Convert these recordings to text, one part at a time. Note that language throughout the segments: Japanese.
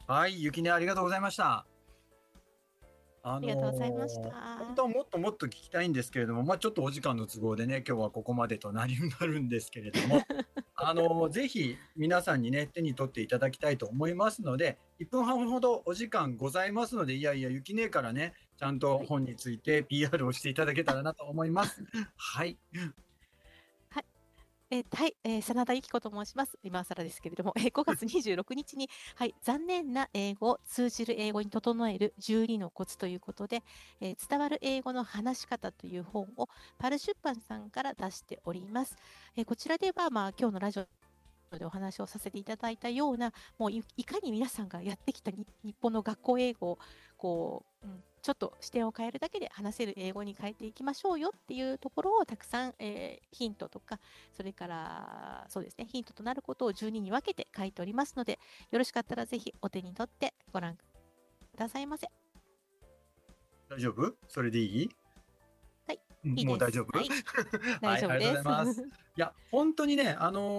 はい、ゆきね、ありがとうございました。 ありがとうございまし本た。 当はもっともっと聞きたいんですけれども、ちょっとお時間の都合でね、今日はここまでとなるんですけれども、ぜひ皆さんにね、手に取っていただきたいと思いますので、1分半ほどお時間ございますので、いやいや、ゆきねからね、ちゃんとはい。 本について PR をしていただけたらなと思います。はい。 はい。はい、真田由紀子と申します。今更ですけれども、5月26日に、はい、残念な英語を通じる英語に整える12のコツということで、伝わる英語の話し方という本をパル出版さんから出しております。こちらでは、今日のラジオでお話をさせていただいたような、もういかに皆さんがやってきた日本の学校英語を、ちょっと視点を変えるだけで話せる英語に変えていきましょうよっていうところをたくさん、ヒントとか、それから、そうですね、ヒントとなることを12に分けて書いておりますので、よろしかったらぜひお手に取ってご覧くださいませ。 大丈夫？それでいい？ はい、いいです。 もう大丈夫？ はい、大はい、ありがとうござい丈夫です。 ます。いや、本当にね、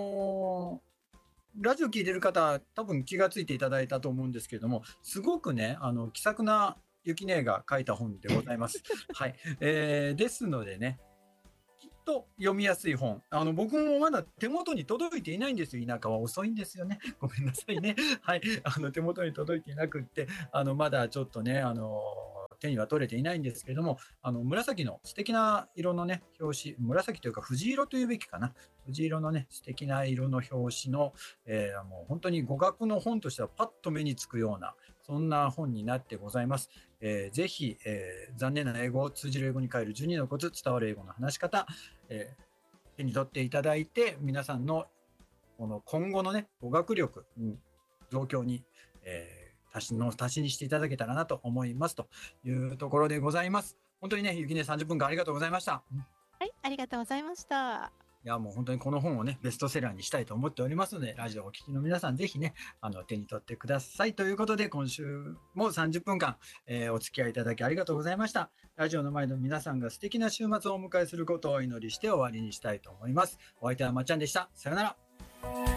ラジオ聞いてる方、多分気がついていただいたと思うんですけれども、すごくね、気さくなゆきねが書いた本でございます。はい。ですのでね、きっと読みやすい本。僕もまだ手元に届いていないんですよ。田舎は遅いんですよね。ごめんなさいね。はい。手元に届いていなくって、まだちょっとね、手には取れていないんですけれども、紫の素敵な色のね、表紙、紫というか藤色というべきかな。藤色のね、素敵な色の表紙の、もう本当に語学の本としてはパッと目につくような、そんな本になってございます。ぜひ、残念な英語を通じる英語に変える12のコツ、伝わる英語の話し方、手に取っていただいて、皆さんのこの今後のね、語学力、状況に、足しにしていただけたらなと思いますというところでございます。本当にね、ゆきね30分間ありがとうございました。 はい、ありがとうございました。 いや、もう本当にこの本をね、ベストセラーにしたいと思っておりますので、ラジオをお聞きの皆さん、ぜひね、手に取ってください。ということで、今週も30分間、お付き合いいただきありがとうございました。ラジオの前の皆さんが素敵な週末をお迎えすることをお祈りして終わりにしたいと思います。お相手はまっちゃんでした。さよなら。